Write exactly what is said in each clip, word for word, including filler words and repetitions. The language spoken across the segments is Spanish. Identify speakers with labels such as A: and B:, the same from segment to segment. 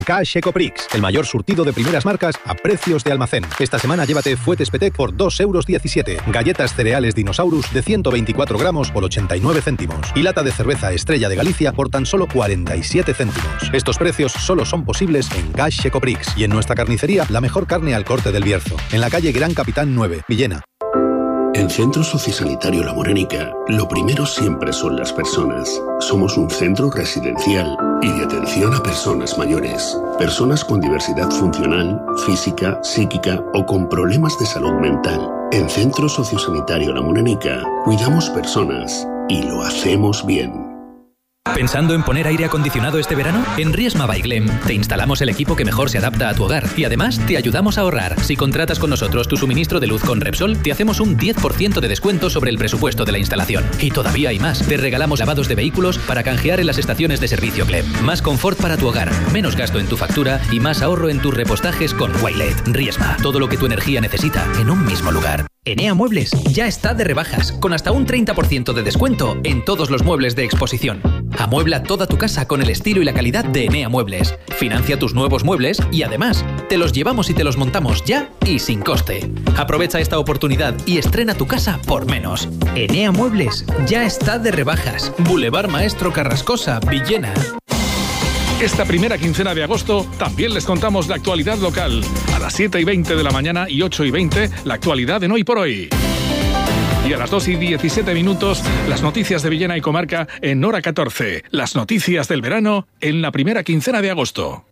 A: Cash Ecoprix, el mayor surtido de primeras marcas a precios de almacén. Esta semana llévate Fuetes Petec por dos euros diecisiete, galletas cereales Dinosaurus de ciento veinticuatro gramos por ochenta y nueve céntimos y lata de cerveza Estrella de Galicia por tan solo cuarenta y siete céntimos. Estos precios solo son posibles en Cash Ecoprix y en nuestra carnicería la mejor carne al corte del Bierzo, en la calle Gran Capitán nueve, Villena.
B: En Centro Sociosanitario La Morenica, lo primero siempre son las personas. Somos un centro residencial y de atención a personas mayores. Personas con diversidad funcional, física, psíquica o con problemas de salud mental. En Centro Sociosanitario La Morenica, cuidamos personas y lo hacemos bien.
C: ¿Pensando en poner aire acondicionado este verano? En Riesma by Glem te instalamos el equipo que mejor se adapta a tu hogar y además te ayudamos a ahorrar. Si contratas con nosotros tu suministro de luz con Repsol, te hacemos un diez por ciento de descuento sobre el presupuesto de la instalación. Y todavía hay más. Te regalamos lavados de vehículos para canjear en las estaciones de servicio Glem. Más confort para tu hogar, menos gasto en tu factura y más ahorro en tus repostajes con Wilet. Riesma, todo lo que tu energía necesita en un mismo lugar. Enea Muebles ya está de rebajas, con hasta un treinta por ciento de descuento en todos los muebles de exposición. Amuebla toda tu casa con el estilo y la calidad de Enea Muebles. Financia tus nuevos muebles y además te los llevamos y te los montamos ya y sin coste. Aprovecha esta oportunidad y estrena tu casa por menos. Enea Muebles ya está de rebajas. Boulevard Maestro Carrascosa, Villena.
D: Esta primera quincena de agosto también les contamos la actualidad local. A las siete y veinte de la mañana y ocho y veinte, la actualidad en Hoy por Hoy. Y a las dos y diecisiete minutos, las noticias de Villena y Comarca en Hora catorce. Las noticias del verano en la primera quincena de agosto.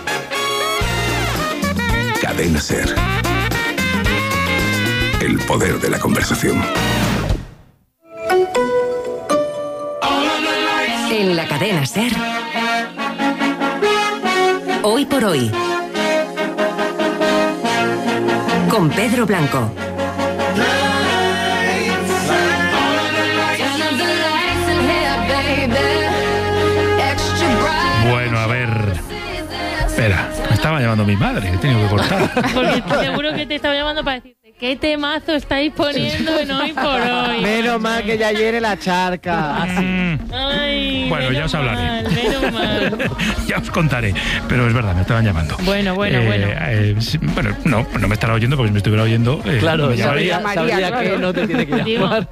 E: Cadena SER. El poder de la conversación.
F: En la cadena SER. Hoy por Hoy. Con Pedro Blanco.
G: Bueno, a ver. Espera, me estaba llamando mi madre, que he tenido que cortar.
H: Porque seguro que te estaba llamando para decirte qué temazo estáis poniendo en Hoy por Hoy.
I: Menos mal que ya viene la charca.
H: Ay,
G: bueno, ya os hablaré.
H: Mal, menos mal.
G: Ya os contaré. Pero es verdad, me estaban llamando.
H: Bueno, bueno,
G: eh,
H: bueno.
G: Eh, sí, bueno, no, no me estará oyendo porque si me estuviera oyendo. Eh,
I: claro,
G: me
I: sabría,
H: María,
I: sabría
H: claro.
I: que no te tiene que llamar.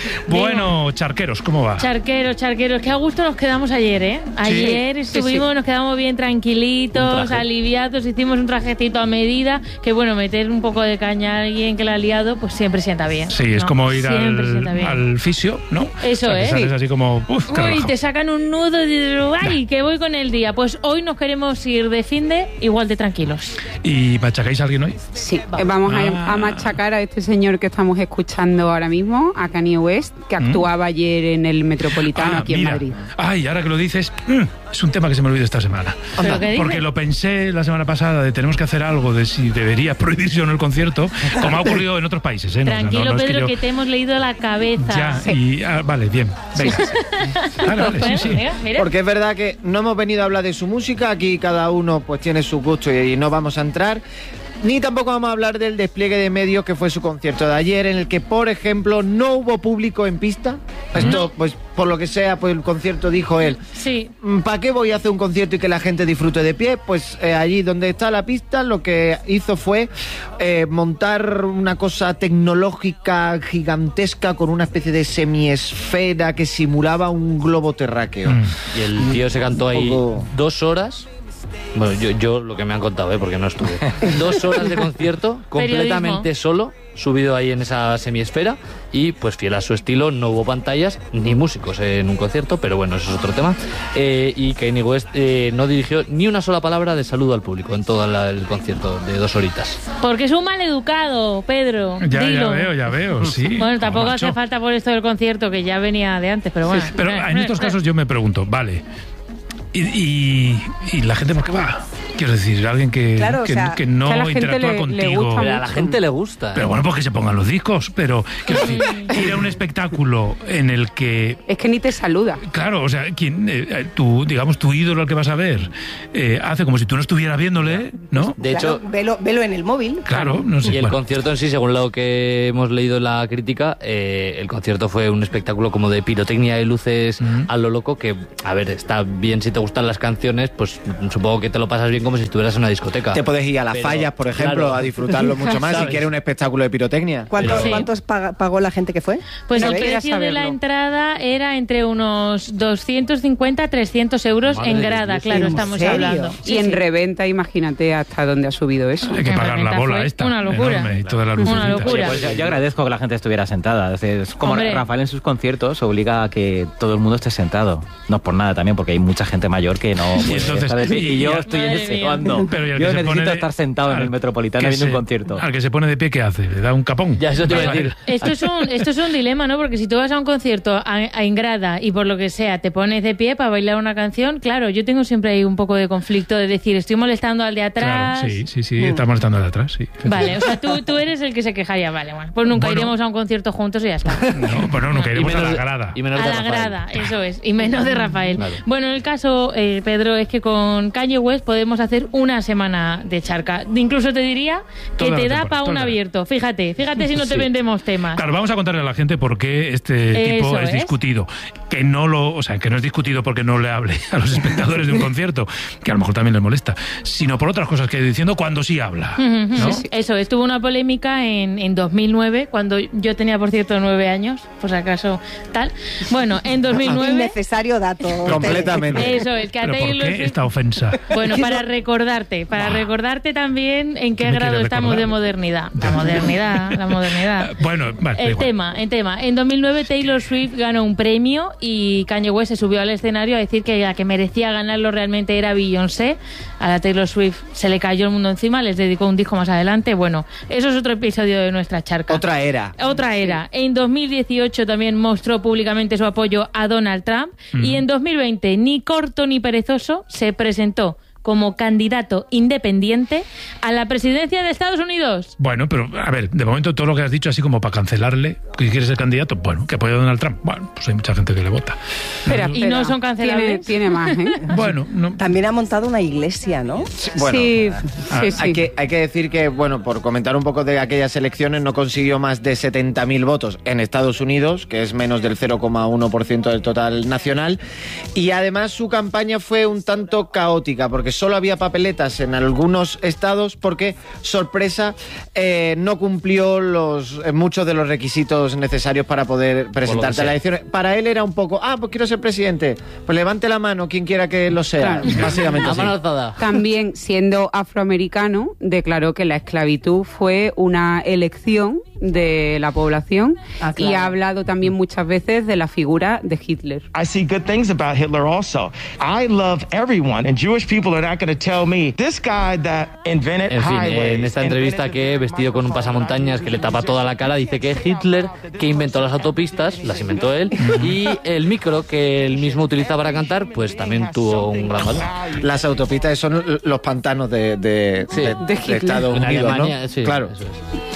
G: Bueno, charqueros, ¿cómo va?
H: Charqueros, charqueros. Qué a gusto nos quedamos ayer, ¿eh? Ayer
I: Sí,
H: estuvimos,
I: sí, sí.
H: nos quedamos bien tranquilitos, aliviados, hicimos un trajecito a medida. Que bueno, meter un poco de caña a alguien que la ha liado, pues siempre sienta bien.
G: Sí, es
H: ¿no?
G: como ir
H: Siempre sienta
G: al,
H: bien.
G: al fisio, ¿no?
H: Eso
G: o sea, que
H: es.
G: sales así como, uf, qué
H: Uy,
G: relajo.
H: te sacan un nudo y dices, ¡ay, que voy con el día! Pues hoy nos queremos ir de finde igual de tranquilos.
G: ¿Y machacáis a alguien hoy?
J: Sí, vamos a,
G: Ah.
J: a machacar a este señor que estamos escuchando ahora mismo, a Kanye West, que actuaba ayer en el Metropolitano
G: Ah,
J: aquí
G: mira.
J: en Madrid.
G: Ay, ahora que lo dices, mm, es un tema que se me olvidó esta semana.
H: ¿Pero qué dices?
G: Porque lo pensé la semana pasada de tenemos que hacer algo de si debería prohibirse o no el concierto, como ha ocurrido en otros países. ¿eh? No,
H: Tranquilo,
G: no, no es
H: Pedro,
G: que,
H: que,
G: yo...
H: te hemos leído la cabeza.
G: Ya, y, ah, vale, bien. Venga. Vale, vale, sí, sí.
H: Mira, mira.
I: Porque es verdad que no hemos venido a hablar de su música, aquí cada uno pues tiene su gusto y, y no vamos a entrar. Ni tampoco vamos a hablar del despliegue de medios que fue su concierto de ayer, en el que, por ejemplo, no hubo público en pista. Esto, pues, por lo que sea, pues el concierto dijo él.
H: Sí.
I: ¿Para qué voy a hacer un concierto y que la gente disfrute de pie? Pues eh, allí donde está la pista, lo que hizo fue eh, montar una cosa tecnológica gigantesca con una especie de semiesfera que simulaba un globo terráqueo.
G: Mm.
K: Y el tío se cantó ahí
I: poco...
K: dos horas. Bueno, yo, yo lo que me han contado, ¿eh? Porque no estuve. Dos horas de concierto, completamente
H: Periodismo.
K: solo, subido ahí en esa semiesfera. Y pues fiel a su estilo, no hubo pantallas ni músicos en un concierto, pero bueno, eso es otro tema. Eh, y Kanye West eh, no dirigió ni una sola palabra de saludo al público en todo la, el concierto de dos horitas.
H: Porque es un maleducado, Pedro.
G: Ya, ya
H: Dilo.
G: veo, ya veo, sí.
H: Bueno, tampoco
G: Macho.
H: hace falta por esto del concierto, que ya venía de antes, pero bueno.
G: Pero
H: Eh,
G: en
H: eh,
G: estos
H: eh.
G: casos yo me pregunto, vale, ¿y, y, y la gente por qué va? Quiero decir, alguien que,
J: Claro, o
G: que,
J: sea,
G: que no
J: que a la gente
G: interactúa
J: le- le
G: contigo.
J: gusta
K: Pero a la gente le gusta.
G: Pero bueno, pues que se pongan los discos, pero quiero decir, ir a un espectáculo en el que,
J: Es que ni te saluda.
G: claro, o sea, quien, eh, tu, digamos, tu ídolo al que vas a ver, eh, hace como si tú no estuvieras viéndole, ¿no?
K: De hecho,
L: Velo, velo en el móvil.
G: Claro, no sé.
K: y el
G: bueno.
K: concierto en sí, según lo que hemos leído en la crítica, eh, el concierto fue un espectáculo como de pirotecnia y luces
G: Mm.
K: a lo loco, que, a ver, está bien si te gustan las canciones, pues supongo que te lo pasas bien como si estuvieras en una discoteca.
I: Te puedes ir a las
K: Pero,
I: fallas, por ejemplo,
K: claro.
I: a disfrutarlo mucho más si
K: ¿Sabes?
I: quieres un espectáculo de pirotecnia.
L: ¿Cuántos,
H: Sí.
L: ¿cuántos paga- pagó la gente que fue?
H: Pues el
L: ¿Sabéis?
H: precio de la
J: saberlo.
H: entrada era entre unos doscientos cincuenta a trescientos euros
K: Madre
H: en
K: de
H: grada,
K: Dios.
H: claro,
L: ¿En
H: estamos
L: serio?
H: hablando.
J: Y
H: Sí,
J: en
H: sí.
J: reventa, imagínate hasta dónde ha subido eso.
G: Hay que
H: En
G: pagar la
H: reventa
G: bola
H: fue
G: esta.
H: una locura.
G: enorme, y todas las
H: Una
G: lucecitas.
H: locura.
M: Pues yo, yo agradezco que la gente estuviera sentada. Es, decir, es como
H: Hombre.
M: Rafael en sus conciertos obliga a que todo el mundo esté sentado. No es por nada también, porque hay mucha gente mayor que no puede
G: entonces-
M: estar de pie. Y yo
G: y-
M: estoy en
H: Madre
M: ese
H: mía.
M: bando.
G: Pero y al
M: Yo
G: que se
M: necesito
G: pone de-
M: estar sentado en
G: al
M: el Metropolitano
G: que
M: viendo un
G: se-
M: concierto.
G: Al que se pone de pie, ¿qué hace? ¿Le da un capón?
K: Ya, eso te iba a decir.
H: Esto es, un, esto es un dilema, ¿no? Porque si tú vas a un concierto a, a en grada y por lo que sea te pones de pie para bailar una canción, claro, yo tengo siempre ahí un poco de conflicto de decir, estoy molestando al de atrás.
G: Claro, sí, sí, sí, está molestando de atrás, sí.
H: Vale, o sea, tú, tú eres el que se quejaría, vale, bueno, pues nunca
G: Bueno.
H: iremos a un concierto juntos y ya está.
G: No, pues no, nunca iremos a la
K: de-
G: grada.
K: y menos
H: A
K: de
H: la
K: Rafael.
H: grada, eso es, y menos de Rafael.
K: Vale.
H: Bueno, el caso, eh, Pedro, es que con Kanye West podemos hacer una semana de charca. Incluso te diría que
G: Toda la
H: te da
G: temporada,
H: para un
G: toda.
H: abierto. Fíjate, fíjate si no te
K: Sí.
H: vendemos temas.
G: Claro, vamos a contarle a la gente por qué este tipo
H: Eso
G: es
H: es.
G: discutido. Que no lo, o sea, que no es discutido porque no le hable a los espectadores de un concierto, que a lo mejor también les molesta, sino por otras cosas que ha ido diciendo cuando sí habla. ¿no?
H: Eso, estuvo una polémica en, en dos mil nueve, cuando yo tenía, por cierto, nueve años, por si acaso tal. Bueno, en dos mil nueve...
L: Innecesario dato.
I: Completamente.
H: Eso es, que a
G: ¿Pero por
H: Taylor
G: qué
H: Swift-
G: esta ofensa?
H: Bueno, para recordarte, para
G: Buah.
H: recordarte también en
G: ¿Qué
H: qué
G: me
H: grado
G: quieres
H: estamos
G: recordar?
H: de modernidad. La modernidad, la modernidad.
G: Bueno, vale, da
H: El
G: igual.
H: tema, el tema. En dos mil nueve Taylor Swift ganó un premio y Kanye West se subió al escenario a decir que la que merecía ganarlo realmente era Beyoncé. A la Taylor Swift se le cayó el mundo encima, les dedicó un disco más adelante. Bueno, eso es otro episodio de nuestra charca.
I: Otra era.
H: Otra era. En dos mil dieciocho también mostró públicamente su apoyo a Donald Trump y en dos mil veinte, ni corto ni perezoso, se presentó como candidato independiente a la presidencia de Estados Unidos.
G: Bueno, pero a ver, de momento todo lo que has dicho así como para cancelarle, que quiere ser candidato, bueno, que apoya a Donald Trump, bueno, pues hay mucha gente que le vota.
J: Espera,
H: Y no son cancelables.
J: Tiene, tiene más, ¿eh?
G: Bueno, no.
L: También ha montado una iglesia, ¿no?
I: Bueno,
J: sí,
I: Ah,
J: sí, sí.
I: Hay, que, hay que decir que, bueno, por comentar un poco de aquellas elecciones, no consiguió más de setenta mil votos en Estados Unidos, que es menos del cero coma uno por ciento del total nacional. Y además su campaña fue un tanto caótica, porque solo había papeletas en algunos estados, porque, sorpresa, eh, no cumplió los eh, muchos de los requisitos necesarios para poder presentarte a las elecciones. Para él era un poco, ah, pues quiero ser presidente, pues levante la mano quien quiera que lo sea.
J: Claro.
I: Básicamente
K: A
I: así.
K: mano alzada.
J: También, siendo afroamericano, declaró que la esclavitud fue una elección de la población
L: Ah, claro.
J: y ha hablado también muchas veces de la figura de Hitler.
N: I see good things about Hitler also. I love everyone, and Jewish people are not going to tell me this guy that invented
K: En fin,
N: highways,
K: en esta entrevista que, vestido con un pasamontañas que le tapa toda la cara, dice que Hitler, que inventó las autopistas, las inventó él, y el micro que él mismo utiliza para cantar, pues también tuvo un gran valor.
I: Las autopistas son l- los pantanos de, de,
K: Sí.
I: de-
K: De
I: de
J: Hitler.
I: Estados
K: En
I: Unidos,
K: Alemania,
I: ¿no?
K: sí,
I: claro.
K: eso es.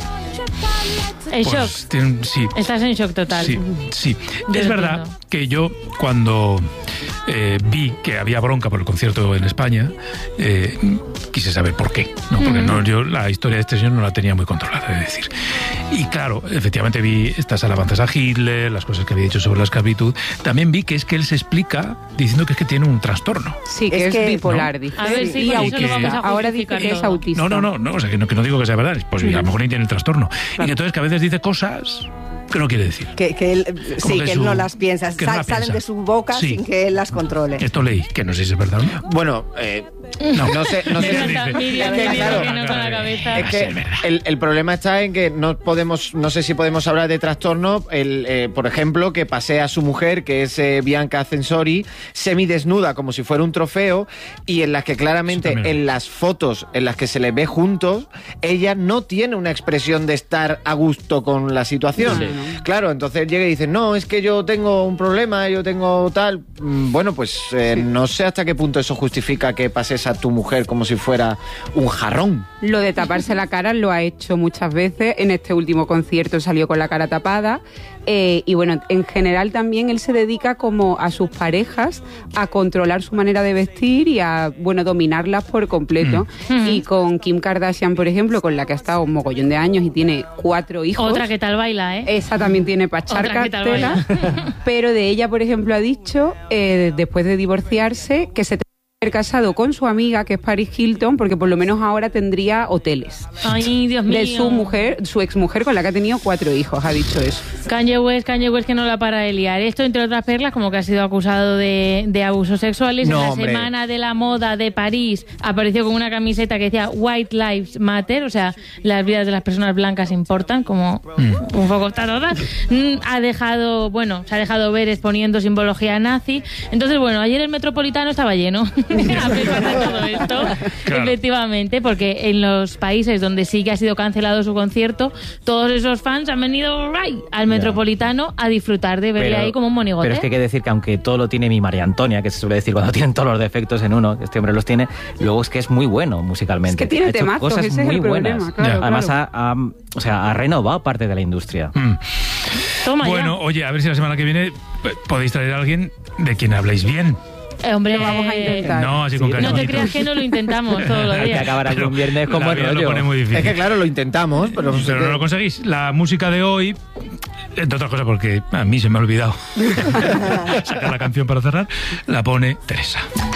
H: En
G: Pues,
H: shock.
G: tiene- sí.
H: Estás en shock total.
G: Sí, sí.
H: Yo
G: Es
H: lo
G: verdad
H: entiendo.
G: que yo cuando eh, vi que había bronca por el concierto en España, eh, quise saber por qué, ¿no? Porque no, yo la historia de este señor no la tenía muy controlada, es decir. Y claro, efectivamente vi estas alabanzas a Hitler, las cosas que había dicho sobre la esclavitud. También vi que es que él se explica diciendo que es que tiene un trastorno.
J: Sí, que
L: Es
J: es,
L: que-
J: bipolar,
G: ¿no?
J: dice.
H: A ver si
J: y
H: con
G: eso
J: autista.
G: lo vamos
H: a
J: Ahora dice
H: justificar
J: que es
H: todo.
J: autista.
G: No, no, no, no, o sea, que no, que no digo que sea verdad, pues a lo mejor ni tiene el trastorno. Y que entonces que a veces dice cosas que no quiere decir.
L: Que, que él,
G: Como
L: sí,
G: que
L: que, él
G: su-
L: no las piensa.
G: que no
L: Sal-
G: la
L: salen
G: piensa.
L: de su boca
G: Sí.
L: sin que él las controle.
G: Esto leí, que no sé si es verdad o no.
I: Bueno, eh,
G: No.
I: no sé, no sé.
H: Me encanta, Miriam,
I: Es que,
H: Miriam,
I: claro,
H: que no con la cabeza.
I: Es que el, el problema está en que no podemos, no sé si podemos hablar de trastorno. El, eh, por ejemplo, que pasea a su mujer, que es eh, Bianca Censori, semidesnuda como si fuera un trofeo, y en las que claramente en las fotos en las que se les ve juntos, ella no tiene una expresión de estar a gusto con la situación.
K: Sí.
I: Claro, entonces llega y dice, no, es que yo tengo un problema, yo tengo tal. Mm, Bueno, pues eh, no sé hasta qué punto eso justifica que pases a tu mujer como si fuera un jarrón.
J: Lo de taparse la cara lo ha hecho muchas veces. En este último concierto salió con la cara tapada. Eh, y bueno, en general también él se dedica como a sus parejas a controlar su manera de vestir y a, bueno, dominarlas por completo.
H: Mm.
J: Y con Kim Kardashian, por ejemplo, con la que ha estado un mogollón de años y tiene cuatro hijos.
H: Otra que tal baila, ¿eh?
J: Esa también tiene
H: Otra
J: pacharca
H: que tal
J: tela.
H: baila.
J: Pero de ella, por ejemplo, ha dicho, eh, después de divorciarse, que se casado con su amiga, que es Paris Hilton, porque por lo menos ahora tendría hoteles.
H: Ay, Dios mío.
J: De su mujer, su exmujer, con la que ha tenido cuatro hijos, ha dicho eso.
H: Kanye West, Kanye West que no la para de liar. Esto, entre otras perlas, como que ha sido acusado de, de abusos sexuales.
I: No,
H: en la
I: hombre.
H: Semana de la Moda de París apareció con una camiseta que decía White Lives Matter, o sea, las vidas de las personas blancas importan, como mm. un poco está todas. Mm, ha dejado, bueno, se ha dejado ver exponiendo simbología nazi. Entonces, bueno, ayer el Metropolitano estaba lleno. A pesar de todo esto, claro. Efectivamente, porque en los países donde sí que ha sido cancelado su concierto, todos esos fans han venido right, al Metropolitano a disfrutar de verle
M: pero,
H: ahí como un monigote.
M: Pero es que hay que decir que aunque todo lo tiene mi María Antonia, que se suele decir cuando tienen todos los defectos en uno, este hombre los tiene, luego es que es muy bueno musicalmente.
J: Es que tiene
M: ha hecho
J: temazos,
M: cosas
J: ese
M: muy
J: es el
M: buenas.
J: problema, claro,
M: Además,
J: claro.
M: Ha, ha, o sea, ha renovado parte de la industria.
G: Mm.
H: Toma
G: bueno,
H: ya.
G: oye, a ver si la semana que viene podéis traer a alguien de quien habléis bien.
H: Eh, hombre,
J: lo vamos a intentar.
G: No, así
M: Sí,
G: con
H: no te
G: cariñitos.
H: creas que no lo intentamos todos los
M: Hay que
H: días.
M: acabar aquí un viernes con
G: La
M: buen
G: vida lo
M: rollo.
G: pone muy difícil.
I: Es que claro, lo intentamos, pero...
G: Pero no lo conseguís. La música de hoy, entre otras cosas porque a mí se me ha olvidado sacar la canción para cerrar, la pone Teresa.